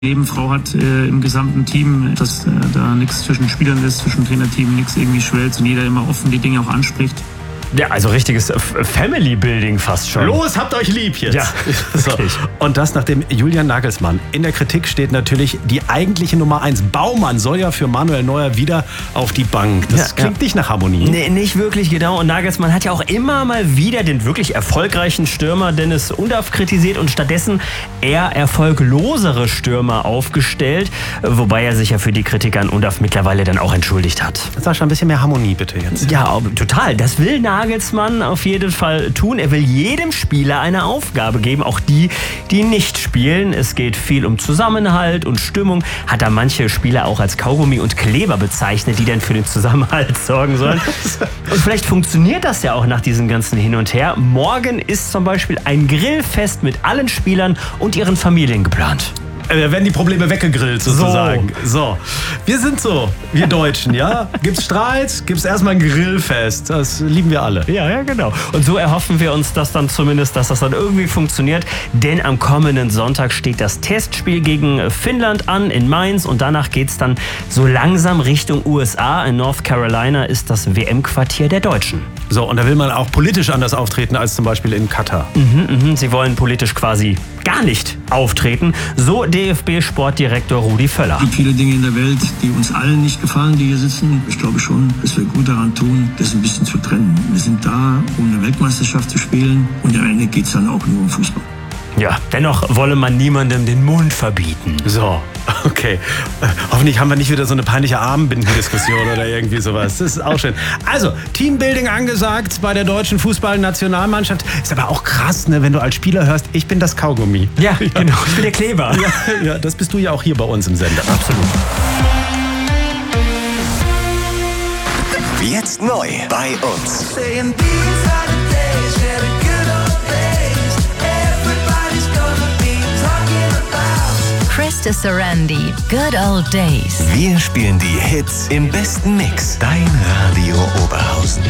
Nebenfrau hat im gesamten Team, dass da nichts zwischen Spielern ist, zwischen Trainerteam, nichts irgendwie schwellt und jeder immer offen die Dinge auch anspricht. Ja, also richtiges Family-Building fast schon. Los, habt euch lieb jetzt. Ja, so. Und das nachdem Julian Nagelsmann. In der Kritik steht natürlich die eigentliche Nummer 1. Baumann soll ja für Manuel Neuer wieder auf die Bank. Das klingt nicht nach Harmonie. Nee, nicht wirklich, genau. Und Nagelsmann hat ja auch immer mal wieder den wirklich erfolgreichen Stürmer Dennis Undaff kritisiert und stattdessen eher erfolglosere Stürmer aufgestellt. Wobei er sich ja für die Kritik an Undaff mittlerweile dann auch entschuldigt hat. Sascha, ein bisschen mehr Harmonie bitte jetzt. Ja, total. Das will Nagelsmann auf jeden Fall tun. Er will jedem Spieler eine Aufgabe geben, auch die nicht spielen. Es geht viel um Zusammenhalt und Stimmung. Hat er manche Spieler auch als Kaugummi und Kleber bezeichnet, die dann für den Zusammenhalt sorgen sollen. Und vielleicht funktioniert das ja auch nach diesem ganzen Hin und Her. Morgen ist zum Beispiel ein Grillfest mit allen Spielern und ihren Familien geplant. Werden die Probleme weggegrillt sozusagen. So. Wir sind so, wir Deutschen, ja? Gibt's Streit, gibt's erstmal ein Grillfest. Das lieben wir alle. Ja, genau. Und so erhoffen wir uns das dann zumindest, dass das dann irgendwie funktioniert. Denn am kommenden Sonntag steht das Testspiel gegen Finnland an in Mainz. Und danach geht's dann so langsam Richtung USA. In North Carolina ist das WM-Quartier der Deutschen. So, und da will man auch politisch anders auftreten als zum Beispiel in Katar. Sie wollen politisch quasi gar nicht auftreten. So DFB-Sportdirektor Rudi Völler. Es gibt viele Dinge in der Welt, die uns allen nicht gefallen, die hier sitzen. Ich glaube schon, dass wir gut daran tun, das ein bisschen zu trennen. Wir sind da, um eine Weltmeisterschaft zu spielen und am Ende geht es dann auch nur um Fußball. Ja, dennoch wolle man niemandem den Mund verbieten. So, okay. Hoffentlich haben wir nicht wieder so eine peinliche Armbindendiskussion oder irgendwie sowas. Das ist auch schön. Also, Teambuilding angesagt bei der deutschen Fußballnationalmannschaft. Ist aber auch krass, ne, wenn du als Spieler hörst, ich bin das Kaugummi. Ja, genau. Ich bin der Kleber. Ja, das bist du ja auch hier bei uns im Sender. Absolut. Jetzt neu bei uns. Krista Sarandi, Good Old Days. Wir spielen die Hits im besten Mix. Dein Radio Oberhausen.